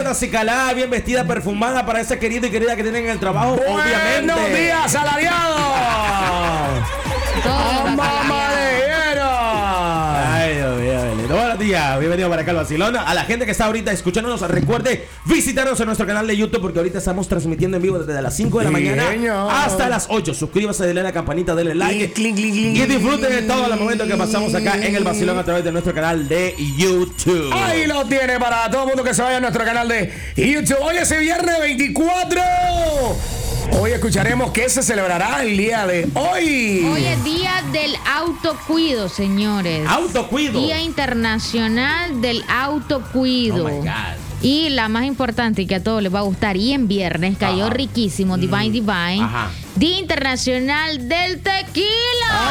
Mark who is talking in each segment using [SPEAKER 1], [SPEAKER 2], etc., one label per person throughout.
[SPEAKER 1] buena, acicalada, bien vestida, perfumada para ese querido y querida que tienen en el trabajo, obviamente.
[SPEAKER 2] ¡Buenos días, asalariados!
[SPEAKER 1] Ay, Dios mío. Buenos días, bienvenido para acá al Vacilón. A la gente que está ahorita escuchándonos, recuerde visitarnos en nuestro canal de YouTube porque ahorita estamos transmitiendo en vivo desde las 5 de la mañana hasta las 8. Suscríbase, denle a la campanita, denle like y disfruten de todos los momentos que pasamos acá en el Vacilón a través de nuestro canal de YouTube.
[SPEAKER 2] Ahí lo tiene para todo el mundo que se vaya a nuestro canal de YouTube. Hoy es el viernes 24. Hoy escucharemos qué se celebrará el día de hoy.
[SPEAKER 3] Hoy es día del autocuido, señores.
[SPEAKER 1] Autocuido.
[SPEAKER 3] Día Internacional del Autocuido.
[SPEAKER 1] Oh my God.
[SPEAKER 3] Y la más importante y que a todos les va a gustar, y en viernes cayó riquísimo, Divine.
[SPEAKER 1] Ajá.
[SPEAKER 3] Día Internacional del Tequila.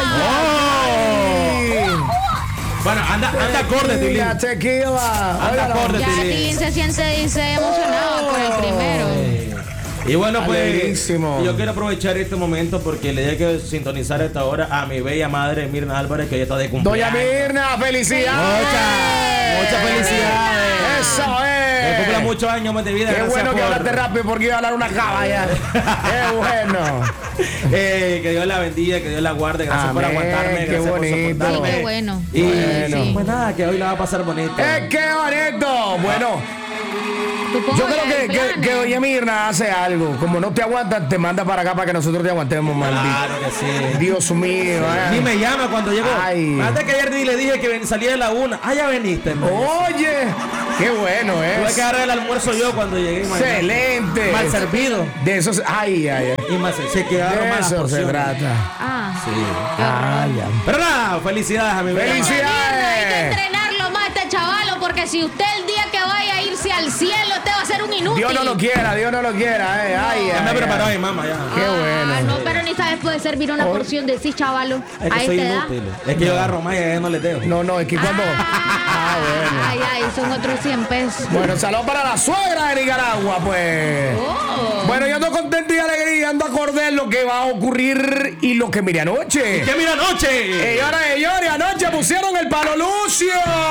[SPEAKER 1] Bueno, anda acorde, Tilín.
[SPEAKER 2] Tequila.
[SPEAKER 1] Anda acorde,
[SPEAKER 3] Ya
[SPEAKER 1] Tilín.
[SPEAKER 3] Tilín se siente dice, emocionado por el primero.
[SPEAKER 1] Y bueno, pues
[SPEAKER 2] Alegrísimo.
[SPEAKER 1] yo quiero aprovechar este momento porque le dije que sintonizar a esta hora a mi bella madre Mirna Álvarez, que ella está de cumpleaños.
[SPEAKER 2] Doña Mirna, felicidades.
[SPEAKER 1] Muchas felicidades.
[SPEAKER 2] Eso
[SPEAKER 1] Que
[SPEAKER 2] es.
[SPEAKER 1] cumpla muchos años más de vida.
[SPEAKER 2] Qué
[SPEAKER 1] Gracias
[SPEAKER 2] bueno que
[SPEAKER 1] por-
[SPEAKER 2] hablaste rápido porque iba a hablar una cava ya. Qué bueno.
[SPEAKER 1] Que Dios la bendiga, que Dios la guarde. Gracias por
[SPEAKER 2] Amén,
[SPEAKER 1] aguantarme,
[SPEAKER 2] qué
[SPEAKER 1] gracias por
[SPEAKER 2] bonito.
[SPEAKER 1] soportarme.
[SPEAKER 3] Sí, qué bueno.
[SPEAKER 1] Y
[SPEAKER 3] Sí.
[SPEAKER 1] pues nada, que hoy la va a pasar bonito.
[SPEAKER 2] ¡Qué bonito! Bueno,
[SPEAKER 3] Supongo
[SPEAKER 2] yo creo
[SPEAKER 3] ya hay
[SPEAKER 2] que
[SPEAKER 3] planes.
[SPEAKER 2] Doña Mirna hace algo. Como no te aguantan, te manda para acá para que nosotros te aguantemos, maldito.
[SPEAKER 1] Claro que sí.
[SPEAKER 2] Dios mío.
[SPEAKER 1] Ni me llama cuando llegó.
[SPEAKER 2] Ay.
[SPEAKER 1] Antes que ayer le dije que salía de la 1. Ah, ya veniste. me dice.
[SPEAKER 2] Oye, qué bueno,
[SPEAKER 1] Tuve que agarrar el almuerzo yo cuando llegué. imagínate.
[SPEAKER 2] Excelente.
[SPEAKER 1] Mal servido.
[SPEAKER 2] De esos, ay.
[SPEAKER 1] Y más se quedaron
[SPEAKER 2] De
[SPEAKER 1] más las
[SPEAKER 2] eso se
[SPEAKER 1] porciones.
[SPEAKER 2] trata.
[SPEAKER 3] Ah,
[SPEAKER 1] Sí.
[SPEAKER 2] Ay, ya.
[SPEAKER 1] Pero nada, felicidades a mi bella madre.
[SPEAKER 2] ¡Felicidades!
[SPEAKER 3] Hay que entrenarlo más este chavalo, porque si usted el día que vaya a irse al cielo, usted va a ser un inútil.
[SPEAKER 2] Dios no lo quiera, Dios no lo quiera. Ay,
[SPEAKER 1] Ya me
[SPEAKER 2] ay,
[SPEAKER 1] preparó
[SPEAKER 2] ay.
[SPEAKER 1] mi mamá ya.
[SPEAKER 2] Qué bueno.
[SPEAKER 3] No, pero ni sabes puede servir una porción de sí, chavalo.
[SPEAKER 1] Es
[SPEAKER 3] A
[SPEAKER 1] que soy
[SPEAKER 3] esta edad.
[SPEAKER 1] inútil. Es que yo agarro más y a ella no le dejo.
[SPEAKER 2] No, es que cuando. Bueno.
[SPEAKER 3] Ay, son otros 100 pesos.
[SPEAKER 2] Bueno, saludos para la suegra de Nicaragua, pues.
[SPEAKER 3] Oh.
[SPEAKER 2] Bueno, yo ando contento y alegría, ando acorde de lo que va a ocurrir y lo que miré anoche.
[SPEAKER 1] ¿Qué mira anoche?
[SPEAKER 2] Señores, anoche pusieron el palo Lucio.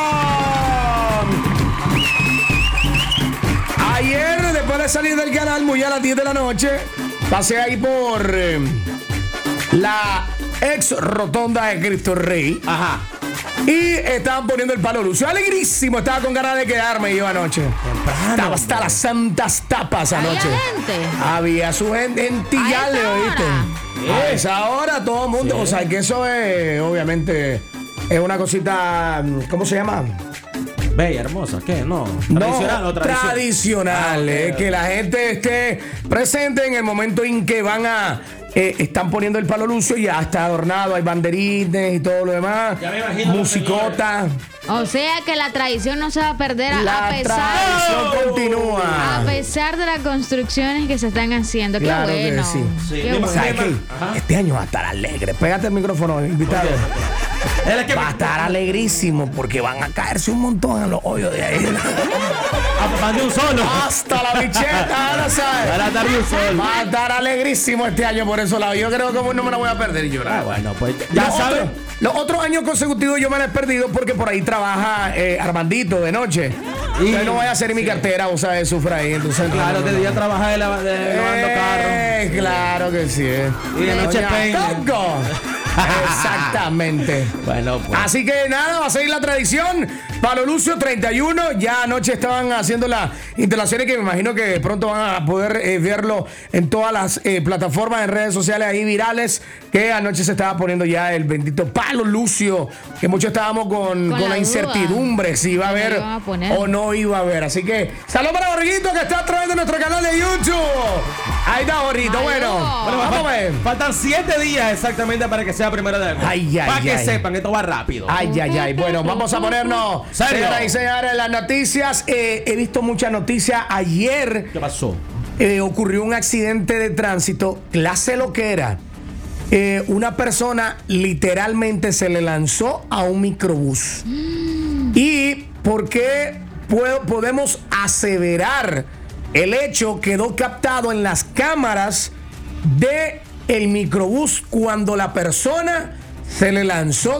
[SPEAKER 2] Ayer, después de salir del canal, muy a las 10 de la noche, pasé ahí por la ex rotonda de Cristo Rey.
[SPEAKER 1] Ajá.
[SPEAKER 2] Y estaban poniendo el palo Lucio. Alegrísimo, estaba con ganas de quedarme yo anoche. Estaba hasta las santas tapas anoche.
[SPEAKER 3] ¿Había gente?
[SPEAKER 2] Había su gente en
[SPEAKER 3] ¿A
[SPEAKER 2] Tillale,
[SPEAKER 3] esa
[SPEAKER 2] ¿oíste?
[SPEAKER 3] hora?
[SPEAKER 2] A esa hora todo el mundo.
[SPEAKER 1] Sí.
[SPEAKER 2] O sea, que eso es, obviamente, es una cosita. ¿Cómo se llama?
[SPEAKER 1] Bella, hermosa, ¿qué? No. ¿Tradicional o tradicional?
[SPEAKER 2] Tradicional.
[SPEAKER 1] Ah, ok.
[SPEAKER 2] Que la gente esté presente en el momento en que van a. Están poniendo el palo Lucio, ya está adornado, hay banderines y todo lo demás.
[SPEAKER 1] Ya me imagino los
[SPEAKER 2] musicota.
[SPEAKER 3] O sea que la tradición no se va a perder
[SPEAKER 2] La
[SPEAKER 3] a pesar.
[SPEAKER 2] tradición continúa.
[SPEAKER 3] A pesar de las construcciones que se están haciendo.
[SPEAKER 2] Claro
[SPEAKER 3] Qué
[SPEAKER 2] que
[SPEAKER 3] bueno.
[SPEAKER 2] sí.
[SPEAKER 1] Sí,
[SPEAKER 3] Qué
[SPEAKER 1] me
[SPEAKER 3] bueno.
[SPEAKER 2] ¿Sabes qué?
[SPEAKER 1] Ajá.
[SPEAKER 2] Este año va a estar alegre. Pégate el micrófono, invitado.
[SPEAKER 1] Él es que
[SPEAKER 2] Va a estar alegrísimo porque van a caerse un montón en los hoyos de ahí.
[SPEAKER 1] Van de un solo.
[SPEAKER 2] Hasta la bicheta, no sabes.
[SPEAKER 1] Van a estar de un solo.
[SPEAKER 2] Va a estar alegrísimo este año por eso lado. Yo creo que no me la voy a perder yo.
[SPEAKER 1] Ah, bueno, pues ya
[SPEAKER 2] Los
[SPEAKER 1] sabes.
[SPEAKER 2] otros- Los otros años consecutivos yo me la he perdido porque por ahí trabaja Armandito de noche. Y no vaya a ser mi cartera, o sea, sufra ahí. Entonces,
[SPEAKER 1] Claro, de día trabaja de lavando carros.
[SPEAKER 2] Claro que sí.
[SPEAKER 1] Y de noche
[SPEAKER 2] Doña
[SPEAKER 1] peina.
[SPEAKER 2] Coco. Exactamente.
[SPEAKER 1] Bueno, pues.
[SPEAKER 2] Así que nada, va a seguir la tradición. Palo Lucio 31. Ya anoche estaban haciendo las instalaciones que me imagino que pronto van a poder verlo en todas las plataformas, en redes sociales ahí virales. Que anoche se estaba poniendo ya el bendito Palo Lucio. Que muchos estábamos con
[SPEAKER 3] la
[SPEAKER 2] la
[SPEAKER 3] duda.
[SPEAKER 2] incertidumbre si iba a
[SPEAKER 3] Que lo
[SPEAKER 2] haber
[SPEAKER 3] iban a poner.
[SPEAKER 2] o no iba a haber. Así que saludos para Borriguito que está a través de nuestro canal de YouTube. Ahí está, Borrito. Bueno,
[SPEAKER 3] Bueno,
[SPEAKER 2] vamos a ver.
[SPEAKER 1] Faltan 7 días exactamente para que sea primero de agosto.
[SPEAKER 2] Ay, ay,
[SPEAKER 1] para que
[SPEAKER 2] ay.
[SPEAKER 1] sepan, esto va rápido.
[SPEAKER 2] Ay. Bueno, vamos a ponernos,
[SPEAKER 1] ¿Serio?
[SPEAKER 2] señoras y señores, las noticias. He visto muchas noticias. Ayer
[SPEAKER 1] ¿Qué pasó?
[SPEAKER 2] ocurrió un accidente de tránsito, clase lo que era. Una persona literalmente se le lanzó a un microbús. ¿Y por qué podemos aseverar el hecho? Quedó captado en las cámaras de el microbús cuando la persona se le lanzó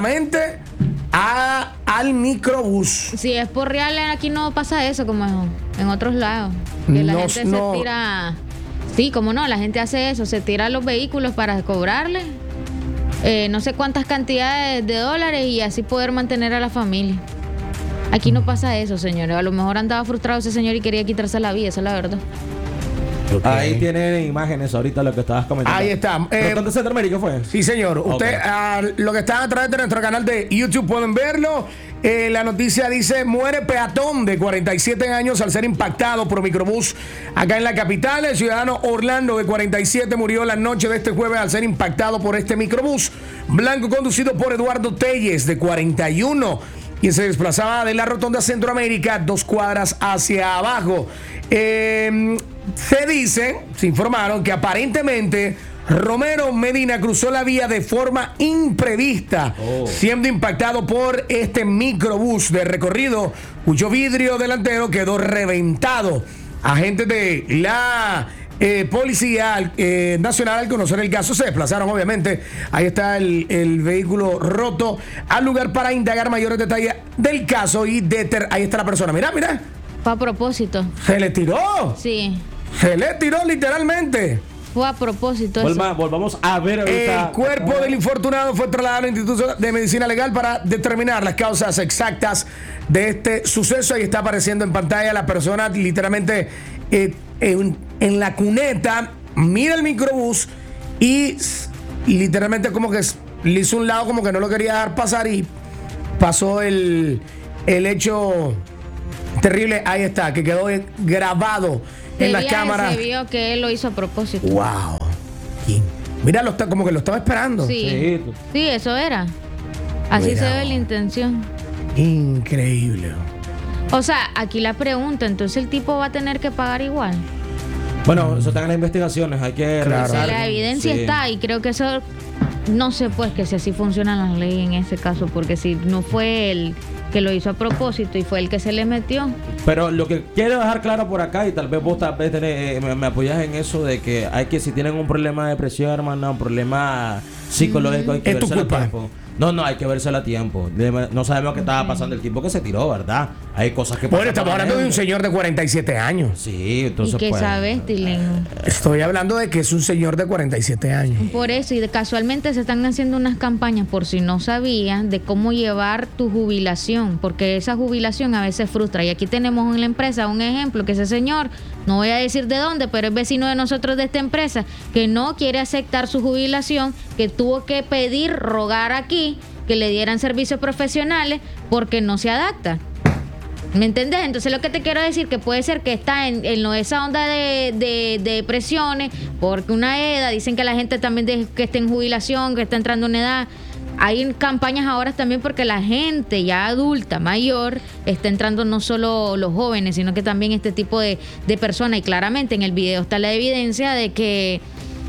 [SPEAKER 2] directamente al microbús.
[SPEAKER 3] Si es por real, aquí no pasa eso como en otros lados. Que la
[SPEAKER 2] No,
[SPEAKER 3] gente
[SPEAKER 2] no.
[SPEAKER 3] se tira. Sí, cómo no, la gente hace eso, se tira los vehículos para cobrarle no sé cuántas cantidades de dólares y así poder mantener a la familia. Aquí no pasa eso, señores. A lo mejor andaba frustrado ese señor y quería quitarse la vida, esa es la verdad.
[SPEAKER 2] Okay.
[SPEAKER 1] Ahí tienen imágenes ahorita lo que estabas comentando.
[SPEAKER 2] Ahí está.
[SPEAKER 1] ¿Rotón Centroamérica fue?
[SPEAKER 2] Sí, señor. Usted, lo que está a través de nuestro canal de YouTube pueden verlo. La noticia dice: muere peatón de 47 años al ser impactado por microbús acá en la capital. El ciudadano Orlando de 47 murió la noche de este jueves al ser impactado por este microbús blanco conducido por Eduardo Telles de 41, quien se desplazaba de la rotonda Centroamérica 2 cuadras hacia abajo. Se informaron que aparentemente Romero Medina cruzó la vía de forma imprevista, siendo impactado por este microbús de recorrido cuyo vidrio delantero quedó reventado. Agentes de la Policía Nacional, al conocer el caso, se desplazaron, obviamente. Ahí está el vehículo roto al lugar para indagar mayores detalles del caso y ahí está la persona. Mira.
[SPEAKER 3] Fue a propósito.
[SPEAKER 2] Se le tiró.
[SPEAKER 3] Sí.
[SPEAKER 2] Se le tiró literalmente.
[SPEAKER 3] Fue a propósito.
[SPEAKER 1] Volvamos a ver ahorita.
[SPEAKER 2] El cuerpo del infortunado fue trasladado al Instituto de Medicina Legal para determinar las causas exactas de este suceso. Ahí está apareciendo en pantalla la persona literalmente en la cuneta. Mira el microbús y literalmente como que le hizo un lado, como que no lo quería dejar pasar y pasó el hecho terrible. Ahí está, que quedó grabado en las cámaras.
[SPEAKER 3] Se vio que él lo hizo a propósito.
[SPEAKER 2] Wow. Mira, como que lo estaba esperando.
[SPEAKER 3] Sí, eso era. Así se ve la intención.
[SPEAKER 2] Increíble.
[SPEAKER 3] O sea, aquí la pregunta, entonces el tipo va a tener que pagar igual.
[SPEAKER 1] Bueno, eso está en las investigaciones, hay que revisar.
[SPEAKER 3] La evidencia está y creo que eso no sé pues que si así funcionan las leyes en ese caso, porque si no fue él que lo hizo a propósito y fue el que se le metió.
[SPEAKER 1] Pero lo que quiero dejar claro por acá, y tal vez vos me apoyas en eso, de que hay que, si tienen un problema de depresión, hermana, un problema psicológico, hay que vérselo a tiempo. No, hay que vérselo a tiempo. No sabemos qué estaba pasando el tipo que se tiró, ¿verdad? Hay cosas que pasan.
[SPEAKER 2] Bueno, estamos hablando de un señor de 47 años.
[SPEAKER 1] Sí, entonces
[SPEAKER 3] ¿Y qué sabes, Tilín?
[SPEAKER 2] Estoy hablando de que es un señor de 47 años.
[SPEAKER 3] Por eso, y casualmente se están haciendo unas campañas, por si no sabían, de cómo llevar tu jubilación, porque esa jubilación a veces frustra. Y aquí tenemos en la empresa un ejemplo, que ese señor, no voy a decir de dónde, pero es vecino de nosotros de esta empresa, que no quiere aceptar su jubilación, que tuvo que pedir, rogar aquí, que le dieran servicios profesionales porque no se adapta. ¿Me entendés? Entonces lo que te quiero decir que puede ser que está en esa onda de depresiones, porque una edad, dicen que la gente también que está en jubilación, que está entrando en edad. Hay campañas ahora también porque la gente ya adulta, mayor, está entrando, no solo los jóvenes, sino que también este tipo de personas. Y claramente en el video está la evidencia de que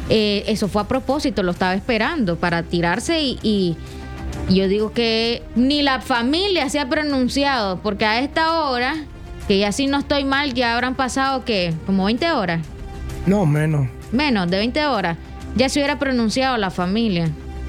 [SPEAKER 3] eso fue a propósito, lo estaba esperando para tirarse y yo digo que ni la familia se ha pronunciado, porque a esta hora, que ya si no estoy mal, ya habrán pasado, ¿qué? ¿Como 20 horas?
[SPEAKER 2] No, menos.
[SPEAKER 3] Menos de 20 horas. Ya se hubiera pronunciado la familia.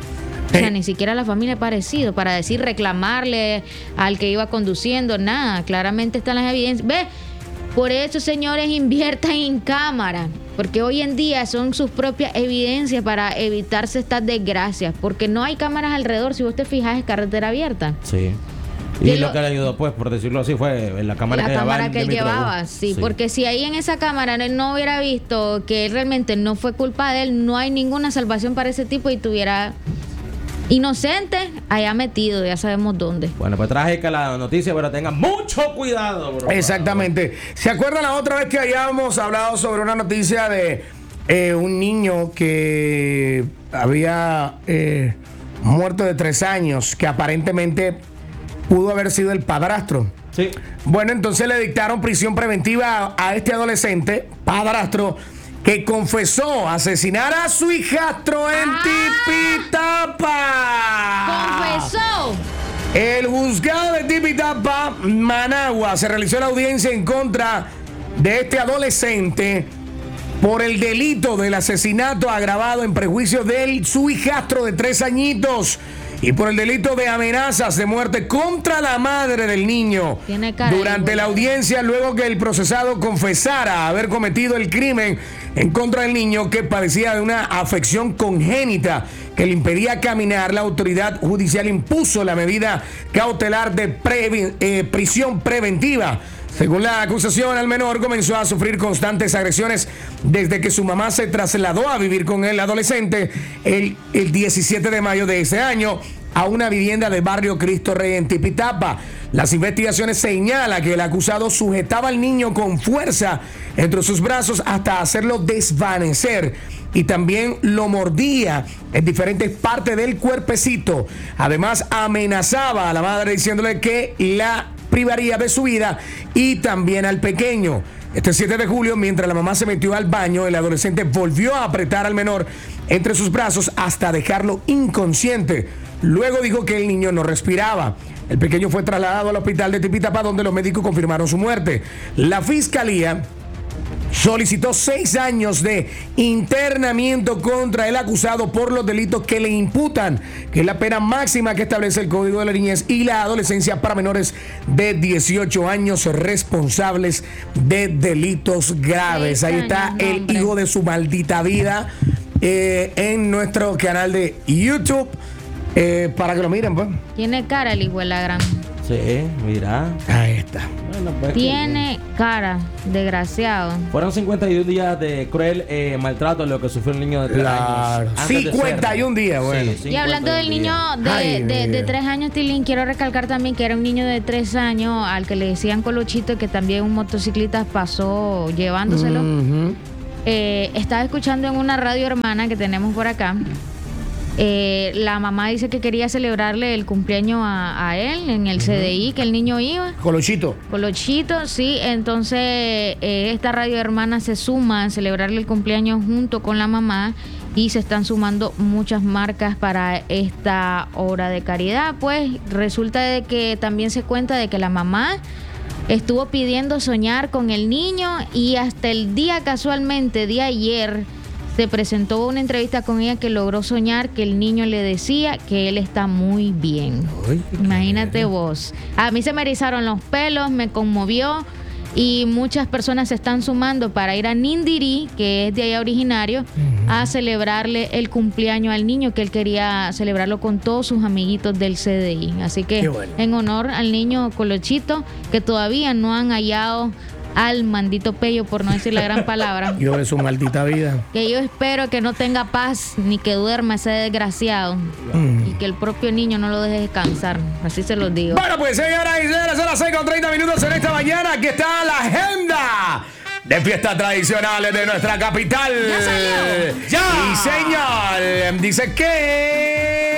[SPEAKER 3] O sea, ni siquiera la familia ha aparecido para decir, reclamarle al que iba conduciendo, nada. Claramente están las evidencias. ¿Ves? Por eso, señores, inviertan en cámara, porque hoy en día son sus propias evidencias para evitarse estas desgracias, porque no hay cámaras alrededor. Si vos te fijas, es carretera abierta.
[SPEAKER 1] Sí. Y lo que le ayudó, pues, por decirlo así, fue en la cámara
[SPEAKER 3] que él llevaba. Sí, porque si ahí en esa cámara él no hubiera visto que realmente no fue culpa de él, no hay ninguna salvación para ese tipo y tuviera inocente allá metido, ya sabemos dónde.
[SPEAKER 1] Bueno, pues trágica la noticia, pero tengan mucho cuidado, bro.
[SPEAKER 2] Exactamente. ¿Se acuerdan la otra vez que habíamos hablado sobre una noticia de un niño que había muerto de 3 años, que aparentemente pudo haber sido el padrastro?
[SPEAKER 1] Sí.
[SPEAKER 2] Bueno, entonces le dictaron prisión preventiva a este adolescente, padrastro, que confesó asesinar a su hijastro en Tipitapa.
[SPEAKER 3] ¡Confesó!
[SPEAKER 2] El juzgado de Tipitapa, Managua, se realizó la audiencia en contra de este adolescente por el delito del asesinato agravado en prejuicio de su hijastro de 3 añitos. y por el delito de amenazas de muerte contra la madre del niño.
[SPEAKER 3] Tiene cara
[SPEAKER 2] Durante la audiencia, luego que el procesado confesara haber cometido el crimen en contra del niño que padecía de una afección congénita que le impedía caminar, la autoridad judicial impuso la medida cautelar de prisión preventiva. Según la acusación, el menor comenzó a sufrir constantes agresiones desde que su mamá se trasladó a vivir con el adolescente el 17 de mayo de ese año a una vivienda del barrio Cristo Rey en Tipitapa. Las investigaciones señalan que el acusado sujetaba al niño con fuerza entre sus brazos hasta hacerlo desvanecer y también lo mordía en diferentes partes del cuerpecito. Además, amenazaba a la madre diciéndole que la privaría de su vida y también al pequeño. Este 7 de julio, mientras la mamá se metió al baño, el adolescente volvió a apretar al menor entre sus brazos hasta dejarlo inconsciente. Luego dijo que el niño no respiraba. El pequeño fue trasladado al hospital de Tipitapa, donde los médicos confirmaron su muerte. La fiscalía solicitó 6 años de internamiento contra el acusado por los delitos que le imputan, que es la pena máxima que establece el Código de la Niñez y la Adolescencia para menores de 18 años responsables de delitos graves. Ahí está el hijo de su maldita vida en nuestro canal de YouTube para que lo miren, pues.
[SPEAKER 3] Tiene cara el hijo de la gran.
[SPEAKER 1] Sí, mira.
[SPEAKER 2] Ahí está.
[SPEAKER 1] Bueno, pues,
[SPEAKER 3] Tiene cara, desgraciado.
[SPEAKER 1] Fueron 51 días de cruel maltrato lo que sufrió el niño de 3 años.
[SPEAKER 2] 51 días, bueno.
[SPEAKER 1] Sí,
[SPEAKER 3] Y hablando del niño de 3 años, Tilín, quiero recalcar también que era un niño de 3 años al que le decían Colochito, que también un motociclista pasó llevándoselo. Estaba escuchando en una radio hermana que tenemos por acá. La mamá dice que quería celebrarle el cumpleaños a él en el CDI, que el niño iba.
[SPEAKER 2] Colochito,
[SPEAKER 3] sí. Entonces, esta radio hermana se suma a celebrarle el cumpleaños junto con la mamá y se están sumando muchas marcas para esta obra de caridad. Pues resulta de que también se cuenta de que la mamá estuvo pidiendo soñar con el niño y hasta el día, casualmente, de ayer, se presentó una entrevista con ella que logró soñar que el niño le decía que él está muy bien. Uy, imagínate vos. A mí se me erizaron los pelos, me conmovió y muchas personas se están sumando para ir a Nindirí, que es de allá originario, a celebrarle el cumpleaños al niño, que él quería celebrarlo con todos sus amiguitos del CDI. Así que bueno, en honor al niño Colochito, que todavía no han hallado al mandito Pello, por no decir la gran palabra.
[SPEAKER 2] Yo de su maldita vida.
[SPEAKER 3] Que yo espero que no tenga paz ni que duerma ese desgraciado. Y que el propio niño no lo deje descansar. Así se los digo.
[SPEAKER 2] Bueno, pues señoras y señores, son las 6:30 en esta mañana. Aquí está la agenda de fiestas tradicionales de nuestra capital.
[SPEAKER 3] Ya salió.
[SPEAKER 2] ¡Ya! Y señor, dice que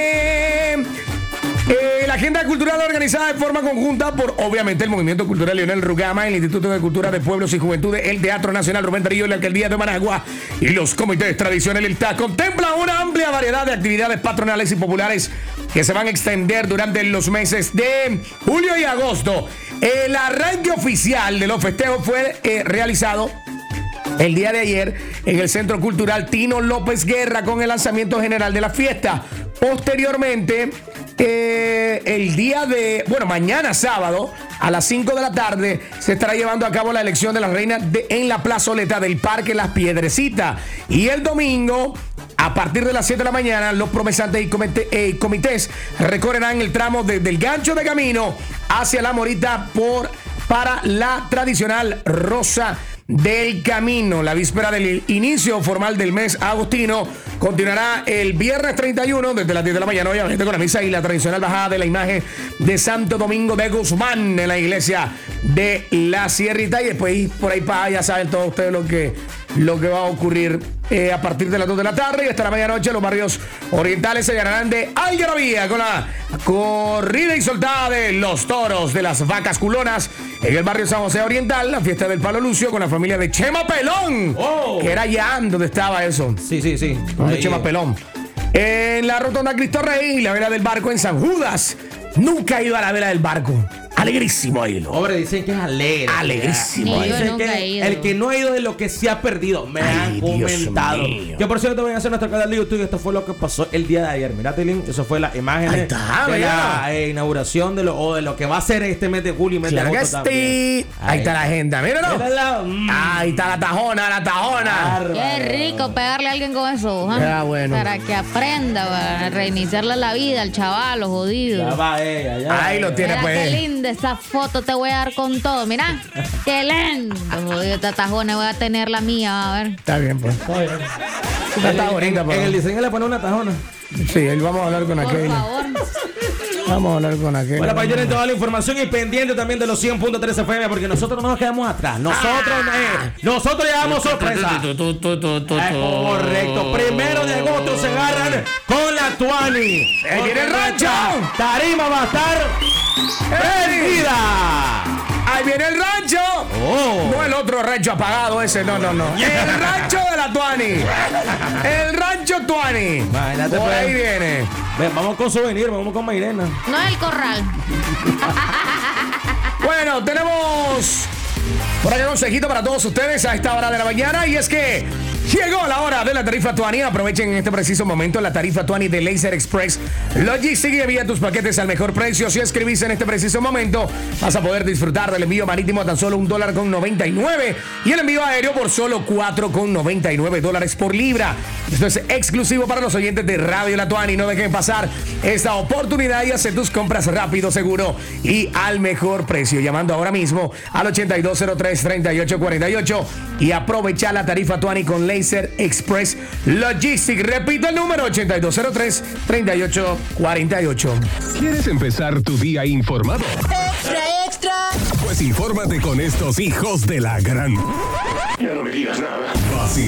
[SPEAKER 2] la agenda cultural organizada de forma conjunta por, obviamente, el Movimiento Cultural Leonel Rugama, el Instituto de Cultura de Pueblos y Juventudes, el Teatro Nacional Rubén Darío, la Alcaldía de Managua y los comités tradicionales del TAC. Contempla una amplia variedad de actividades patronales y populares que se van a extender durante los meses de julio y agosto. El arranque oficial de los festejos fue realizado el día de ayer en el Centro Cultural Tino López Guerra con el lanzamiento general de la fiesta. Posteriormente, el día de, mañana sábado a las 5 de la tarde se estará llevando a cabo la elección de las reinas en la plazoleta del Parque Las Piedrecitas. Y el domingo, a partir de las 7 de la mañana, los promesantes y comités recorrerán el tramo del gancho de camino hacia la Morita para la tradicional Rosa del Camino. La víspera del inicio formal del mes agostino continuará el viernes 31 desde las 10 de la mañana, obviamente con la misa y la tradicional bajada de la imagen de Santo Domingo de Guzmán en la iglesia de la Sierrita, y después por ahí para allá saben todos ustedes lo que va a ocurrir a partir de las 2 de la tarde y hasta la medianoche. Los barrios orientales se llenarán de algarabía con la corrida y soltada de los toros de las vacas culonas en el barrio San José Oriental, la fiesta del Palo Lucio con la familia de Chema Pelón, que era allá donde estaba eso.
[SPEAKER 1] Sí.
[SPEAKER 2] De Chema Pelón. En la rotonda Cristo Rey y la vela del barco en San Judas. Nunca he ido a la vela del barco. alegrísimo a irlo.
[SPEAKER 1] Hombre, dicen que es alegre.
[SPEAKER 2] Alegrísimo.
[SPEAKER 3] Ni yo
[SPEAKER 1] Dicen
[SPEAKER 3] nunca he
[SPEAKER 1] que
[SPEAKER 3] ido.
[SPEAKER 1] el que no ha ido de lo que se ha perdido. Me han
[SPEAKER 2] Dios
[SPEAKER 1] comentado.
[SPEAKER 2] mío.
[SPEAKER 1] Yo por cierto voy a hacer nuestro canal de YouTube. Esto fue lo que pasó el día de ayer. Mira, Tilín, eso fue las imágenes
[SPEAKER 2] Ahí está,
[SPEAKER 1] de
[SPEAKER 2] mira.
[SPEAKER 1] la inauguración de lo que va a ser este mes de julio y mes
[SPEAKER 2] Claro
[SPEAKER 1] de
[SPEAKER 2] que
[SPEAKER 1] agosto
[SPEAKER 2] sí.
[SPEAKER 1] también.
[SPEAKER 2] Ahí está la agenda, míralo.
[SPEAKER 1] Mírala.
[SPEAKER 2] Ahí está la tajona.
[SPEAKER 3] Qué rico pegarle a alguien con eso, ¿ah?
[SPEAKER 2] Ah, bueno.
[SPEAKER 3] Para que aprenda, para reiniciarle la vida al chaval, los jodidos.
[SPEAKER 1] Ya va ella, ya.
[SPEAKER 2] Ahí lo tiene,
[SPEAKER 3] Mira
[SPEAKER 2] pues.
[SPEAKER 3] qué linda esa foto, te voy a dar con todo. Mira, qué lindo. Jodido, esta tajona, voy a tener la mía, a ver.
[SPEAKER 2] Está bien, pues. Está bonita,
[SPEAKER 1] En
[SPEAKER 2] pues.
[SPEAKER 1] el diseño le pone una tajona.
[SPEAKER 2] Sí, vamos a hablar con
[SPEAKER 3] Por
[SPEAKER 2] aquel.
[SPEAKER 3] favor.
[SPEAKER 2] Vamos a hablar con aquel.
[SPEAKER 1] Bueno, para tienen toda la información y pendiente también de los 100.3 FM porque nosotros no nos quedamos atrás. Nosotros llevamos sorpresa. Correcto. 1 de agosto se agarran con la Tuani.
[SPEAKER 2] ¡Ahí viene el rancho!
[SPEAKER 1] Tarima va a estar prendida.
[SPEAKER 2] ¡Ahí viene el rancho!
[SPEAKER 1] Oh.
[SPEAKER 2] No el otro rancho apagado ese, no. El rancho de la Tuani. El rancho Tuani.
[SPEAKER 1] Imagínate,
[SPEAKER 2] Por
[SPEAKER 1] pues.
[SPEAKER 2] ahí viene.
[SPEAKER 1] Ven, vamos con souvenir, vamos con Mairena.
[SPEAKER 3] No es el corral.
[SPEAKER 2] Bueno, tenemos por acá un consejito para todos ustedes a esta hora de la mañana y es que llegó la hora de la tarifa Tuani. Aprovechen en este preciso momento la tarifa Tuani de Laser Express Logistics y envía tus paquetes al mejor precio. Si escribís en este preciso momento, vas a poder disfrutar del envío marítimo a tan solo $1.99 y el envío aéreo por solo $4.99 por libra. Esto es exclusivo para los oyentes de Radio La Tuani. No dejen pasar esta oportunidad y hacer tus compras rápido, seguro y al mejor precio. Llamando ahora mismo al 8203-3848 y aprovecha la tarifa Tuani con Laser Express Logistics. Repito el número 8203-3848.
[SPEAKER 4] ¿Quieres empezar tu día informado?
[SPEAKER 5] Extra.
[SPEAKER 4] Pues infórmate con estos hijos de la gran. Ya no me digas nada.